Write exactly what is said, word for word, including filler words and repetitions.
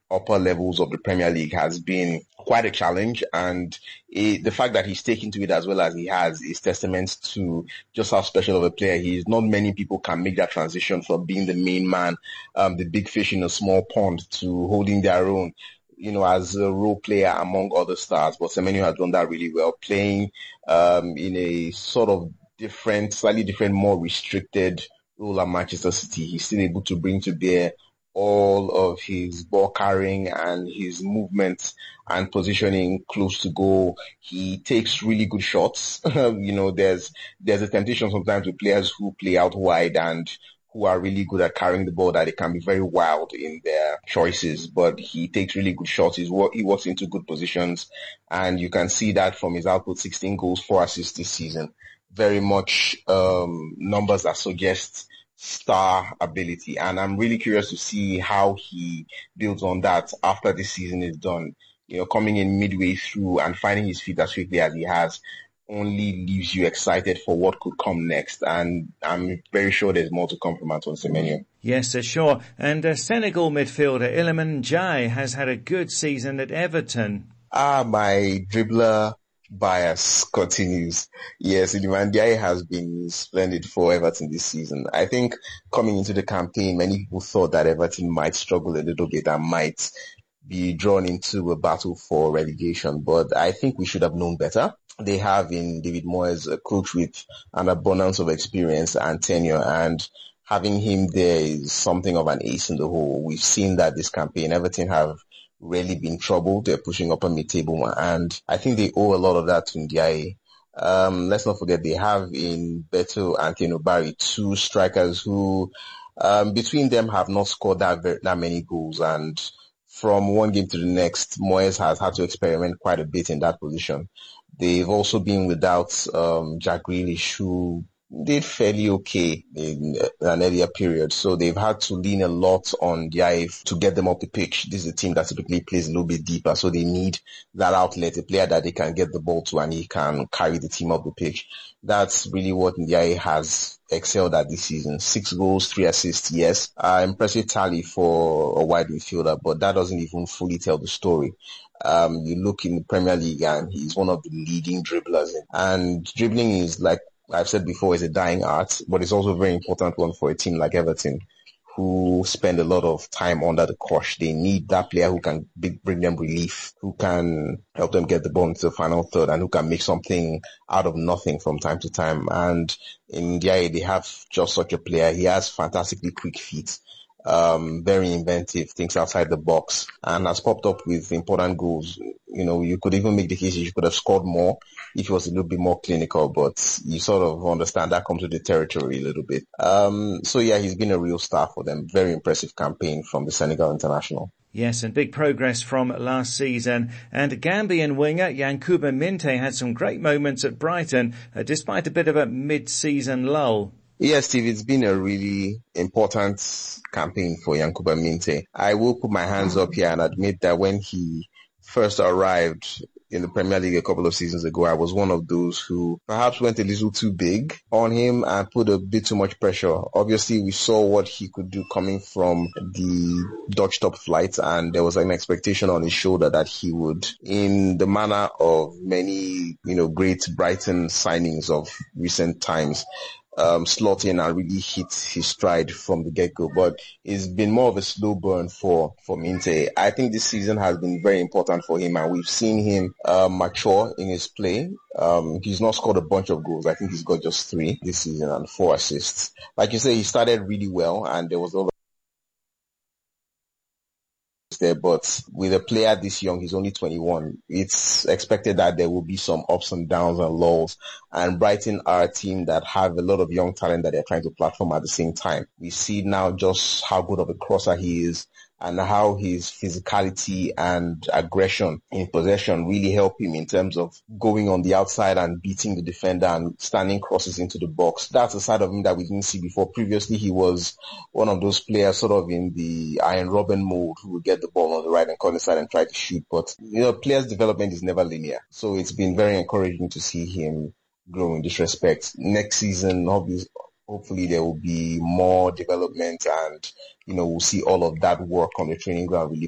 upper levels of the Premier League has been quite a challenge, and it, the fact that he's taken to it as well as he has is testament to just how special of a player he is. Not many people can make that transition from being the main man, um, the big fish in a small pond, to holding their own, you know, as a role player among other stars. But Semenyo has done that really well, playing um, in a sort of different, slightly different, more restricted role at Manchester City. He's still able to bring to bear all of his ball carrying and his movement and positioning close to goal. He takes really good shots. you know, there's there's a temptation sometimes with players who play out wide and who are really good at carrying the ball that they can be very wild in their choices, but he takes really good shots. He's, he works into good positions, and you can see that from his output: sixteen goals, four assists this season. Very much um, numbers that suggest star ability, and I'm really curious to see how he builds on that after this season is done. You know, coming in midway through and finding his feet as quickly as he has only leaves you excited for what could come next, and I'm very sure there's more to come from Antoine Semenyo. Yes, uh, sure. And uh, Senegal midfielder Iliman Ndiaye has had a good season at Everton. Ah, my dribbler bias continues. Yes, Iliman Ndiaye has been splendid for Everton this season. I think coming into the campaign, many people thought that Everton might struggle a little bit and might be drawn into a battle for relegation, but I think we should have known better. They have in David Moyes a coach with an abundance of experience and tenure, and having him there is something of an ace in the hole. We've seen that this campaign, Everton have really been troubled. They're pushing up a mid-table, and I think they owe a lot of that to Ndiaye. Um, let's not forget they have in Beto and Tino Barry two strikers who, um, between them have not scored that very, that many goals, and from one game to the next, Moyes has had to experiment quite a bit in that position. They've also been without um, Jack Grealish, who did fairly okay in an earlier period. So they've had to lean a lot on Ndiaye to get them up the pitch. This is a team that typically plays a little bit deeper, so they need that outlet, a player that they can get the ball to and he can carry the team up the pitch. That's really what Ndiaye has excelled at this season. Six goals, three assists, yes. Uh, impressive tally for a wide midfielder, but that doesn't even fully tell the story. Um, you look in the Premier League and he's one of the leading dribblers. And dribbling is, like I've said before, is a dying art, but it's also a very important one for a team like Everton, who spend a lot of time under the cosh. They need that player who can bring them relief, who can help them get the ball into the final third, and who can make something out of nothing from time to time. And in Ndiaye, they have just such a player. He has fantastically quick feet. Um, very inventive, thinks outside the box, and has popped up with important goals. You know, you could even make the case you could have scored more if he was a little bit more clinical, but you sort of understand that comes with the territory a little bit. Um, so yeah, he's been a real star for them. Very impressive campaign from the Senegal international. Yes, and big progress from last season. And Gambian winger Yankuba Minte had some great moments at Brighton, uh, despite a bit of a mid-season lull. Yes, Steve, it's been a really important campaign for Yankuba Minte. I will put my hands up here and admit that when he first arrived in the Premier League a couple of seasons ago, I was one of those who perhaps went a little too big on him and put a bit too much pressure. Obviously, we saw what he could do coming from the Dutch top flight, and there was an expectation on his shoulder that he would, in the manner of many, you know, great Brighton signings of recent times, Um, slot in and really hit his stride from the get-go, but it's been more of a slow burn for, for Minte. I think this season has been very important for him, and we've seen him uh, mature in his play. Um, he's not scored a bunch of goals. I think he's got just three this season and four assists. Like you say, he started really well, and there was a lot of there, but with a player this young, he's only twenty-one, it's expected that there will be some ups and downs and lulls, and Brighton are a team that have a lot of young talent that they're trying to platform at the same time. We see now just how good of a crosser he is, and how his physicality and aggression in possession really help him in terms of going on the outside and beating the defender and standing crosses into the box. That's a side of him that we didn't see before. Previously, he was one of those players sort of in the Iron Robben mode who would get the ball on the right and corner side and try to shoot. But, you know, players' development is never linear. So it's been very encouraging to see him grow in this respect. Next season, obviously, hopefully there will be more development, and, you know, we'll see all of that work on the training ground really